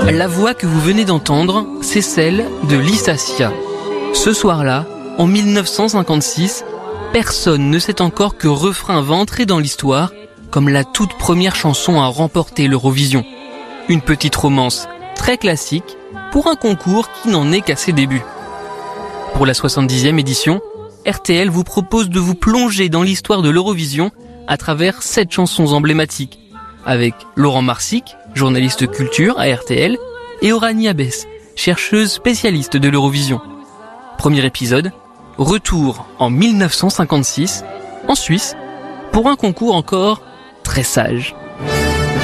La voix que vous venez d'entendre, c'est celle de Lissacia. Ce soir-là, en 1956, personne ne sait encore que Refrain va entrer dans l'histoire comme la toute première chanson à remporter l'Eurovision. Une petite romance très classique pour un concours qui n'en est qu'à ses débuts. Pour la 70e édition, RTL vous propose de vous plonger dans l'histoire de l'Eurovision à travers 7 chansons emblématiques, avec Laurent Marsic, journaliste culture à RTL, et Oranie Abès, chercheuse spécialiste de l'Eurovision. Premier épisode, retour en 1956, en Suisse, pour un concours encore très sage.